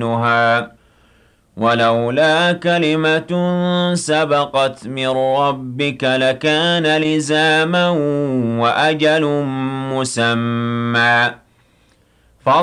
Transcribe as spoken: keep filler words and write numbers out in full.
يحسنها ولولا كلمة سبقت من ربك لكان لزاما وأجل مسمى